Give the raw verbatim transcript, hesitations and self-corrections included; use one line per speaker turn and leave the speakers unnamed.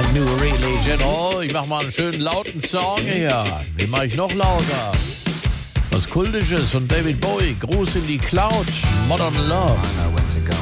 I knew religion. Oh, ich mach mal einen schönen lauten Song hier. Den mach ich noch lauter. Was Kultisches von David Bowie. Gruß in die Cloud. Modern Love.